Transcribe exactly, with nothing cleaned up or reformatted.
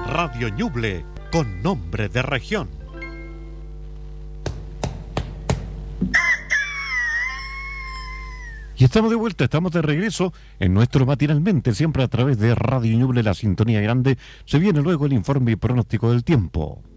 Radio Ñuble, con nombre de región. Y estamos de vuelta, estamos de regreso en nuestro matinalmente, siempre a través de Radio Ñuble, la sintonía grande. Se viene luego el informe y pronóstico del tiempo.